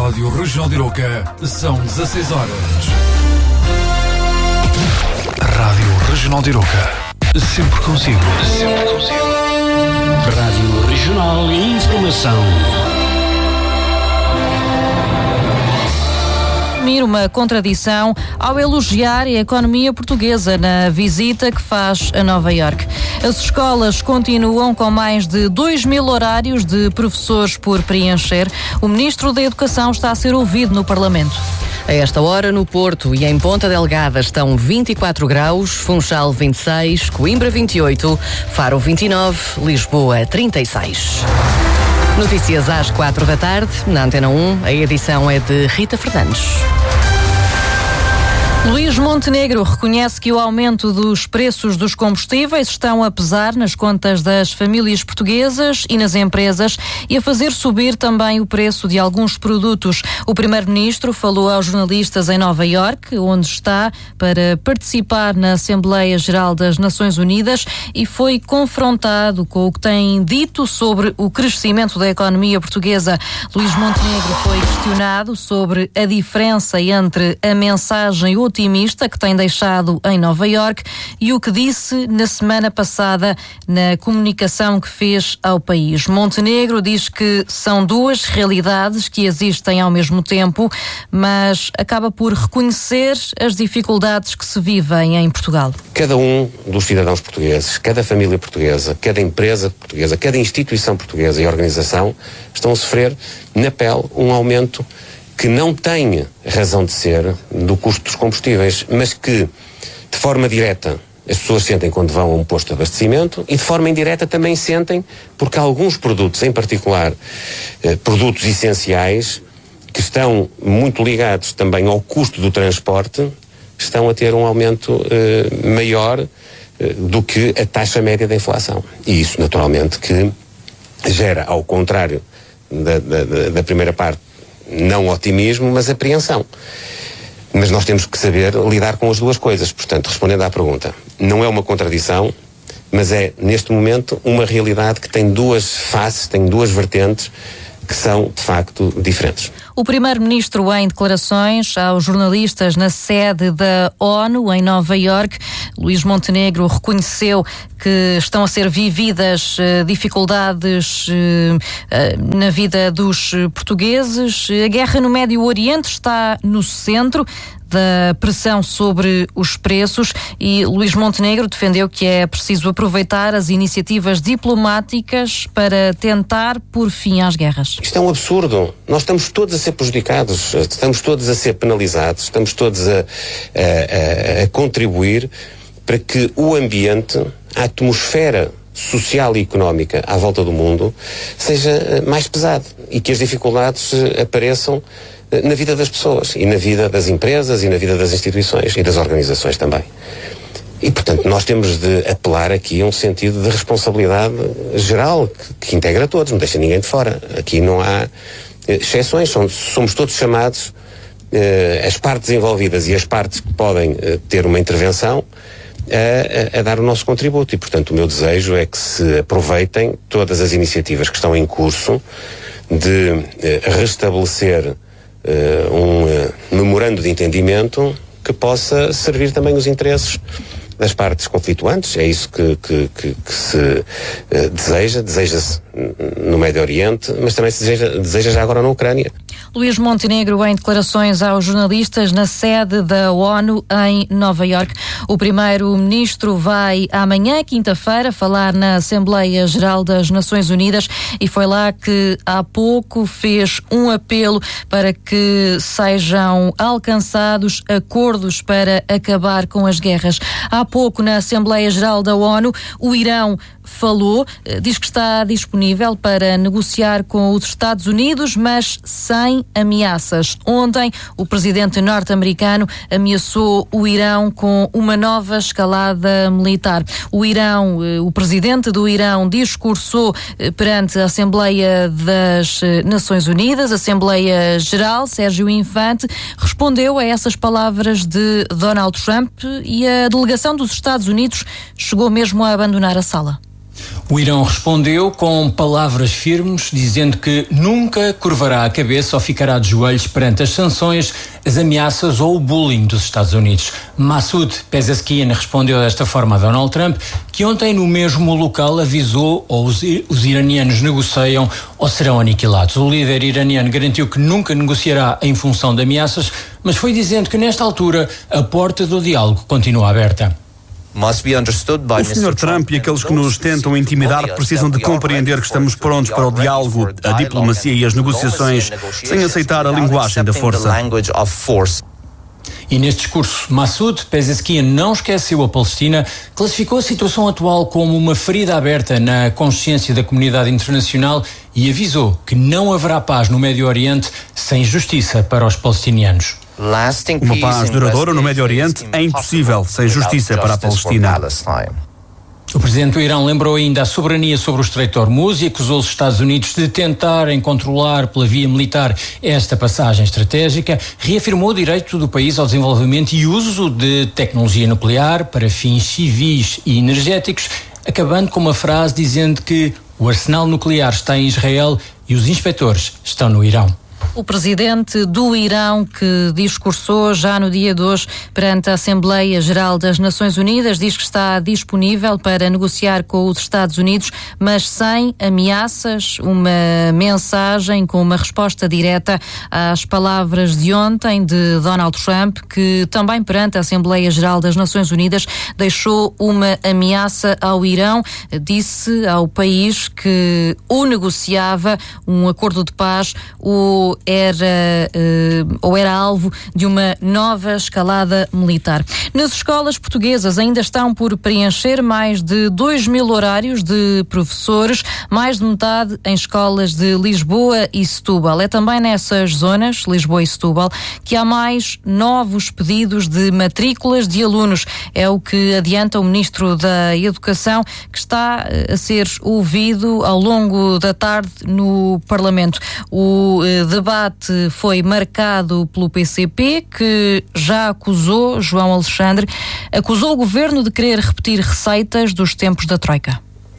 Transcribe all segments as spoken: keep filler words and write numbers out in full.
Rádio Regional de Iroca, são dezasseis horas. Rádio Regional de Iroca, sempre consigo. Sempre consigo. Rádio Regional e Informação. Uma contradição ao elogiar a economia portuguesa na visita que faz a Nova Iorque. As escolas continuam com mais de dois mil horários de professores por preencher. O Ministro da Educação está a ser ouvido no Parlamento. A esta hora, no Porto e em Ponta Delgada estão vinte e quatro graus, Funchal vinte e seis, Coimbra vinte e oito, Faro vinte e nove, Lisboa trinta e seis. Notícias às quatro da tarde, na Antena um. A edição é de Rita Fernandes. Luís Montenegro reconhece que o aumento dos preços dos combustíveis estão a pesar nas contas das famílias portuguesas e nas empresas e a fazer subir também o preço de alguns produtos. O primeiro-ministro falou aos jornalistas em Nova Iorque, onde está para participar na Assembleia Geral das Nações Unidas, e foi confrontado com o que tem dito sobre o crescimento da economia portuguesa. Luís Montenegro foi questionado sobre a diferença entre a mensagem otimista que tem deixado em Nova Iorque e o que disse na semana passada na comunicação que fez ao país. Montenegro diz que são duas realidades que existem ao mesmo tempo, mas acaba por reconhecer as dificuldades que se vivem em Portugal. Cada um dos cidadãos portugueses, cada família portuguesa, cada empresa portuguesa, cada instituição portuguesa e organização estão a sofrer na pele um aumento que não tem razão de ser do custo dos combustíveis, mas que, de forma direta, as pessoas sentem quando vão a um posto de abastecimento e, de forma indireta, também sentem porque alguns produtos, em particular, eh, produtos essenciais, que estão muito ligados também ao custo do transporte, estão a ter um aumento eh, maior eh, do que a taxa média da inflação. E isso, naturalmente, que gera, ao contrário da, da, da primeira parte, não otimismo, mas apreensão. Mas nós temos que saber lidar com as duas coisas. Portanto, respondendo à pergunta, não é uma contradição, mas é, neste momento, uma realidade que tem duas faces, tem duas vertentes que são, de facto, diferentes. O primeiro-ministro, em declarações aos jornalistas na sede da ONU, em Nova Iorque, Luís Montenegro reconheceu que estão a ser vividas uh, dificuldades uh, uh, na vida dos portugueses. A guerra no Médio Oriente está no centro da pressão sobre os preços e Luís Montenegro defendeu que é preciso aproveitar as iniciativas diplomáticas para tentar pôr fim às guerras. Isto é um absurdo. Nós estamos todos a ser prejudicados, estamos todos a ser penalizados, estamos todos a, a, a, a contribuir para que o ambiente, a atmosfera social e económica à volta do mundo seja mais pesado e que as dificuldades apareçam na vida das pessoas e na vida das empresas e na vida das instituições e das organizações também. E, portanto, nós temos de apelar aqui a um sentido de responsabilidade geral que, que integra todos, não deixa ninguém de fora. Aqui não há eh, exceções, somos, somos todos chamados, eh, as partes envolvidas e as partes que podem eh, ter uma intervenção a, a, a dar o nosso contributo. E, portanto, o meu desejo é que se aproveitem todas as iniciativas que estão em curso de eh, restabelecer Uh, um uh, memorando de entendimento que possa servir também os interesses das partes conflituantes. É isso que, que, que, que se uh, deseja, deseja-se no Médio Oriente, mas também se deseja, deseja já agora na Ucrânia. Luís Montenegro, em declarações aos jornalistas na sede da ONU em Nova Iorque. O primeiro-ministro vai amanhã, quinta-feira, falar na Assembleia Geral das Nações Unidas e foi lá que há pouco fez um apelo para que sejam alcançados acordos para acabar com as guerras. Há pouco, na Assembleia Geral da ONU, o Irão falou, diz que está disponível para negociar com os Estados Unidos, mas sem ameaças. Ontem, o presidente norte-americano ameaçou o Irão com uma nova escalada militar. O Irão, o presidente do Irão discursou perante a Assembleia das Nações Unidas, Assembleia Geral. Sérgio Infante respondeu a essas palavras de Donald Trump e a delegação dos Estados Unidos chegou mesmo a abandonar a sala. O Irão respondeu com palavras firmes, dizendo que nunca curvará a cabeça ou ficará de joelhos perante as sanções, as ameaças ou o bullying dos Estados Unidos. Masoud Pezeshkian respondeu desta forma a Donald Trump, que ontem no mesmo local avisou ou os, os iranianos negociam ou serão aniquilados. O líder iraniano garantiu que nunca negociará em função de ameaças, mas foi dizendo que nesta altura a porta do diálogo continua aberta. O senhor Trump e aqueles que nos tentam intimidar precisam de compreender que estamos prontos para o diálogo, a diplomacia e as negociações, sem aceitar a linguagem da força. E neste discurso, Masoud Pezeshkian não esqueceu a Palestina, classificou a situação atual como uma ferida aberta na consciência da comunidade internacional e avisou que não haverá paz no Médio Oriente sem justiça para os palestinianos. Uma paz duradoura no Médio Oriente é impossível sem justiça para a Palestina. O presidente do Irão lembrou ainda a soberania sobre o Estreito de Hormuz e acusou os Estados Unidos de tentarem controlar pela via militar esta passagem estratégica. Reafirmou o direito do país ao desenvolvimento e uso de tecnologia nuclear para fins civis e energéticos, acabando com uma frase dizendo que o arsenal nuclear está em Israel e os inspectores estão no Irão. O presidente do Irão, que discursou já no dia de hoje perante a Assembleia Geral das Nações Unidas, diz que está disponível para negociar com os Estados Unidos, mas sem ameaças. Uma mensagem com uma resposta direta às palavras de ontem de Donald Trump, que também perante a Assembleia Geral das Nações Unidas deixou uma ameaça ao Irão. Disse ao país que ou negociava um acordo de paz ou era uh, ou era alvo de uma nova escalada militar. Nas escolas portuguesas ainda estão por preencher mais de dois mil horários de professores, mais de metade em escolas de Lisboa e Setúbal. É também nessas zonas, Lisboa e Setúbal, que há mais novos pedidos de matrículas de alunos. É o que adianta o Ministro da Educação, que está a ser ouvido ao longo da tarde no Parlamento. O uh, debate foi marcado pelo P C P, que já acusou, João Alexandre, acusou o Governo de querer repetir receitas dos tempos da Troika.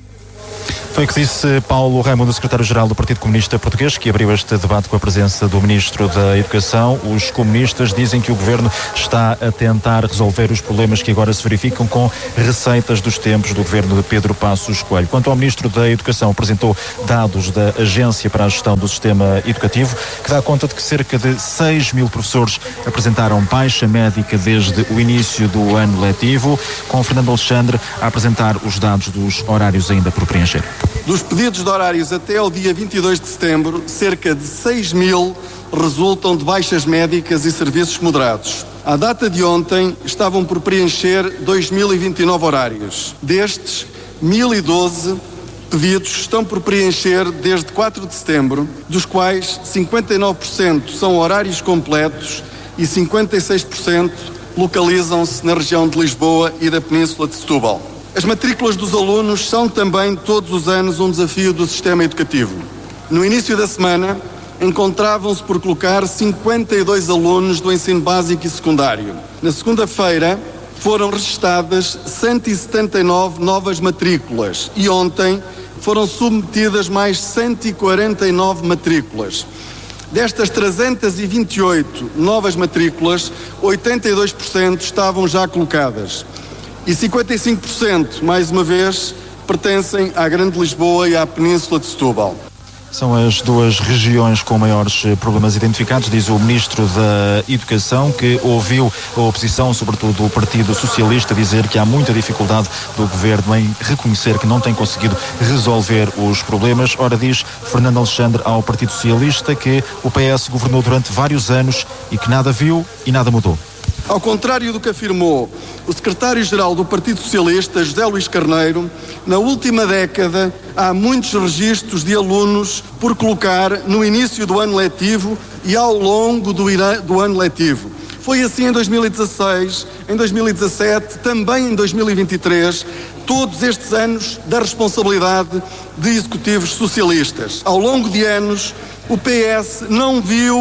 Foi o que disse Paulo Raimundo, secretário-geral do Partido Comunista Português, que abriu este debate com a presença do Ministro da Educação. Os comunistas dizem que o Governo está a tentar resolver os problemas que agora se verificam com receitas dos tempos do Governo de Pedro Passos Coelho. Quanto ao Ministro da Educação, apresentou dados da Agência para a Gestão do Sistema Educativo, que dá conta de que cerca de seis mil professores apresentaram baixa médica desde o início do ano letivo, com Fernando Alexandre a apresentar os dados dos horários ainda por preencher. Dos pedidos de horários até ao dia vinte e dois de setembro, cerca de seis mil resultam de baixas médicas e serviços moderados. À data de ontem, estavam por preencher dois mil e vinte e nove horários. Destes, mil e doze pedidos estão por preencher desde quatro de setembro, dos quais cinquenta e nove por cento são horários completos e cinquenta e seis por cento localizam-se na região de Lisboa e da Península de Setúbal. As matrículas dos alunos são também todos os anos um desafio do sistema educativo. No início da semana, encontravam-se por colocar cinquenta e dois alunos do ensino básico e secundário. Na segunda-feira, foram registadas cento e setenta e nove novas matrículas e ontem foram submetidas mais cento e quarenta e nove matrículas. Destas trezentas e vinte e oito novas matrículas, oitenta e dois por cento estavam já colocadas. E cinquenta e cinco por cento, mais uma vez, pertencem à Grande Lisboa e à Península de Setúbal. São as duas regiões com maiores problemas identificados, diz o Ministro da Educação, que ouviu a oposição, sobretudo o Partido Socialista, dizer que há muita dificuldade do Governo em reconhecer que não tem conseguido resolver os problemas. Ora, diz Fernando Alexandre ao Partido Socialista que o P S governou durante vários anos e que nada viu e nada mudou. Ao contrário do que afirmou o secretário-geral do Partido Socialista, José Luís Carneiro, na última década há muitos registros de alunos por colocar no início do ano letivo e ao longo do, do ano letivo. Foi assim em dois mil e dezasseis, em dois mil e dezassete, também em dois mil e vinte e três, todos estes anos da responsabilidade de executivos socialistas. Ao longo de anos, o P S não viu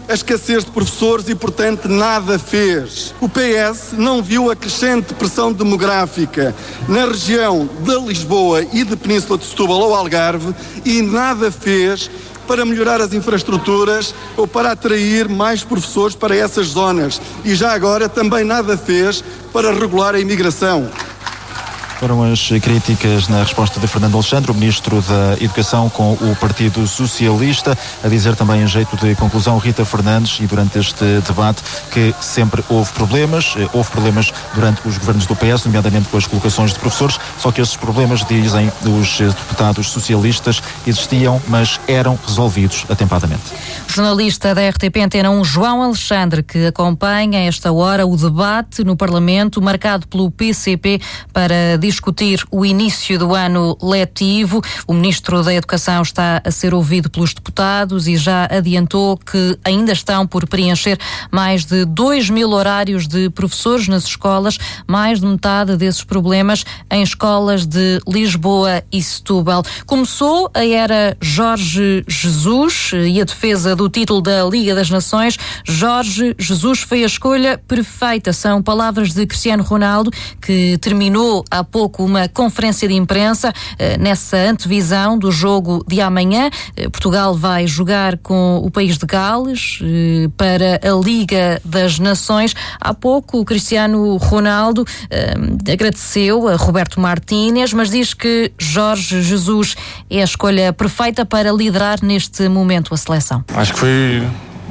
a escassez de professores e, portanto, nada fez. O P S não viu a crescente pressão demográfica na região de Lisboa e de Península de Setúbal ou Algarve e nada fez para melhorar as infraestruturas ou para atrair mais professores para essas zonas. E já agora também nada fez para regular a imigração. Foram as críticas na resposta de Fernando Alexandre, o Ministro da Educação, com o Partido Socialista, a dizer também em jeito de conclusão Rita Fernandes, e durante este debate, que sempre houve problemas, houve problemas durante os governos do P S, nomeadamente com as colocações de professores, só que esses problemas, dizem os deputados socialistas, existiam, mas eram resolvidos atempadamente. O jornalista da R T P Antena um, João Alexandre, que acompanha a esta hora o debate no Parlamento, marcado pelo P C P para discutir o início do ano letivo. O Ministro da Educação está a ser ouvido pelos deputados e já adiantou que ainda estão por preencher mais de dois mil horários de professores nas escolas, mais de metade desses problemas em escolas de Lisboa e Setúbal. Começou a era Jorge Jesus e a defesa do título da Liga das Nações. Jorge Jesus foi a escolha perfeita. São palavras de Cristiano Ronaldo, que terminou há pouco uma conferência de imprensa eh, nessa antevisão do jogo de amanhã. Eh, Portugal vai jogar com o país de Gales eh, para a Liga das Nações. Há pouco o Cristiano Ronaldo eh, agradeceu a Roberto Martínez, mas diz que Jorge Jesus é a escolha perfeita para liderar neste momento a seleção. Acho que foi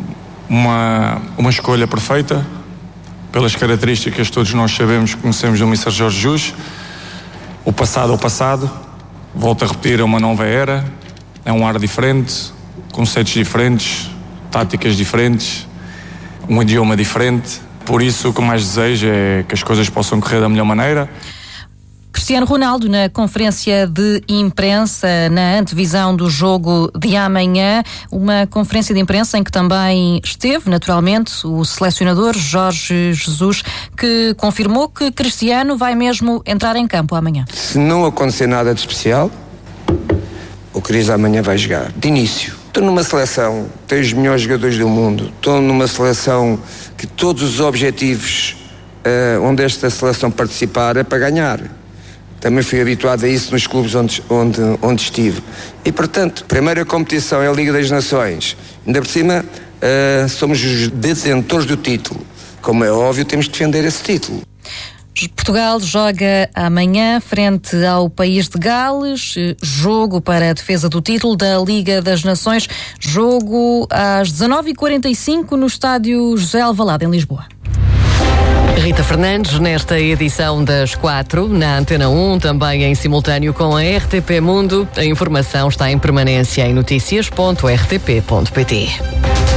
uma, uma escolha perfeita pelas características que todos nós sabemos, conhecemos do mister Jorge Jesus. O passado é o passado, volto a repetir, é uma nova era, é um ar diferente, conceitos diferentes, táticas diferentes, um idioma diferente. Por isso, o que mais desejo é que as coisas possam correr da melhor maneira. Cristiano Ronaldo, na conferência de imprensa, na antevisão do jogo de amanhã, uma conferência de imprensa em que também esteve, naturalmente, o selecionador Jorge Jesus, que confirmou que Cristiano vai mesmo entrar em campo amanhã. Se não acontecer nada de especial, o Cris amanhã vai jogar, de início. Estou numa seleção, tenho os melhores jogadores do mundo, estou numa seleção que todos os objetivos uh, onde esta seleção participar é para ganhar. Também fui habituado a isso nos clubes onde, onde, onde estive. E, portanto, primeira competição é a Liga das Nações. Ainda por cima, uh, somos os detentores do título. Como é óbvio, temos de defender esse título. Portugal joga amanhã frente ao país de Gales, jogo para a defesa do título da Liga das Nações, jogo às dezanove e quarenta e cinco no estádio José Alvalade, em Lisboa. Rita Fernandes, nesta edição das quatro, na Antena um, também em simultâneo com a R T P Mundo. A informação está em permanência em notícias ponto r t p ponto p t.